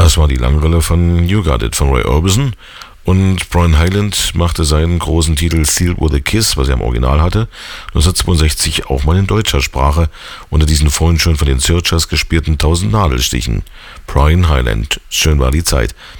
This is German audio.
Das war die Langrille von You Got It von Roy Orbison. Und Brian Hyland machte seinen großen Titel Sealed with a Kiss, was er im Original hatte, 1962 auch mal in deutscher Sprache unter diesen vorhin schon von den Searchers gespielten 1000 Nadelstichen. Brian Hyland, schön war die Zeit.